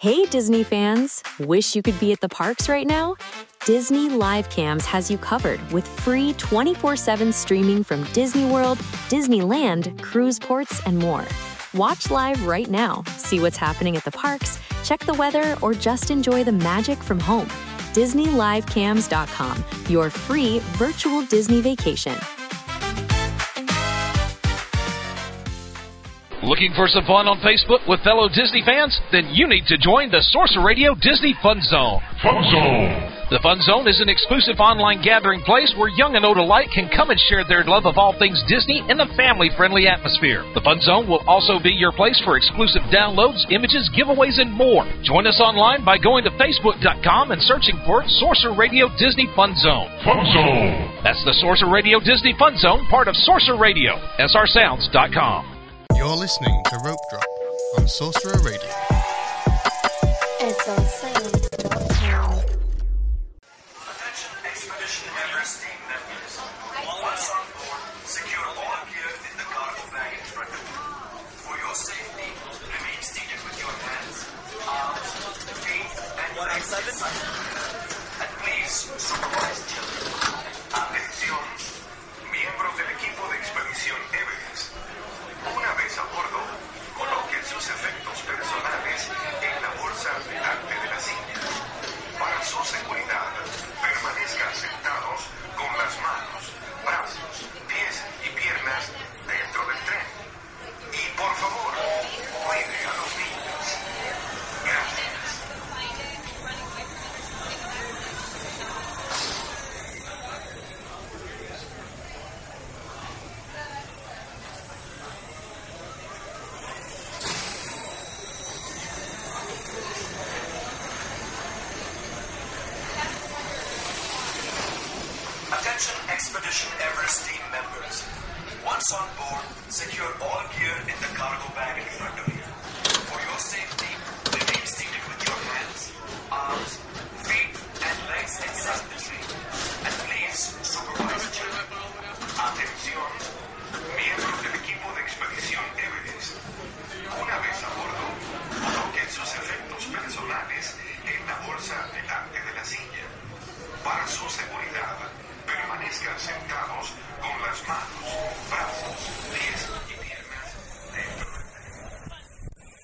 Hey, Disney fans! Wish you could be at the parks right now? Disney Live Cams has you covered with free 24/7 streaming from Disney World, Disneyland, cruise ports, and more. Watch live right now, see what's happening at the parks, check the weather, or just enjoy the magic from home. DisneyLiveCams.com, your free virtual Disney vacation. Looking for some fun on Facebook with fellow Disney fans? Then you need to join the Sorcerer Radio Disney Fun Zone. Fun Zone! The Fun Zone is an exclusive online gathering place where young and old alike can come and share their love of all things Disney in a family-friendly atmosphere. The Fun Zone will also be your place for exclusive downloads, images, giveaways, and more. Join us online by going to Facebook.com and searching for Sorcerer Radio Disney Fun Zone. Fun Zone! That's the Sorcerer Radio Disney Fun Zone, part of Sorcerer Radio, srsounds.com. You're listening to Rope Drop on Sorcerer Radio. srsounds.com. Attention Expedition Everest team members. Once on board, secure all gear in the cargo bag in front of you. For your safety, remain seated with your hands, arms, feet, and legs inside. And please supervise children. Atención, miembros del equipo de Expedición Everest. Una vez a bordo, coloquen sus efectos personales en la bolsa delante de la silla. Para su seguridad, permanezcan sentados con las manos, brazos, pies y piernas dentro del tren. Y por favor, cuide a los niños. Gracias. Attention Expedition Everest team members. Once on board, secure all gear in the cargo bag in front of you. For your safety, remain seated with your hands, arms, feet, and legs inside the train.